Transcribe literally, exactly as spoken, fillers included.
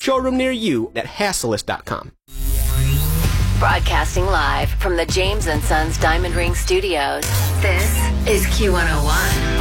showroom near you at Hassellist dot com. Broadcasting live from the James and Sons Diamond Ring Studios. This is Q one oh one.